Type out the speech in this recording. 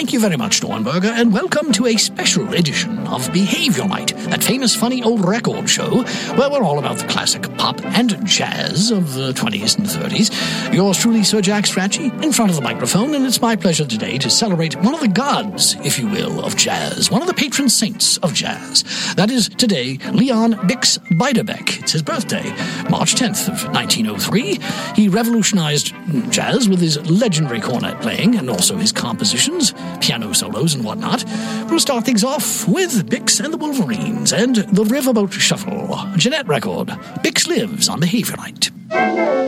Thank you very much, Dornberger, and welcome to a special edition of Behavior Night, that famous funny old record show where we're all about the classic pop and jazz of the 20s and 30s. Yours truly, Sir Jack Strachey, in front of the microphone, and it's my pleasure today to celebrate one of the gods, if you will, of jazz, one of the patron saints of jazz. That is today Leon Bix Beiderbecke. It's his birthday, March 10th of 1903. He revolutionized jazz with his legendary cornet playing and also his compositions, piano solos and whatnot. We'll start things off with Bix and the Wolverines and the Riverboat Shuffle, a Jeanette record. Bix lives on Behavior Night.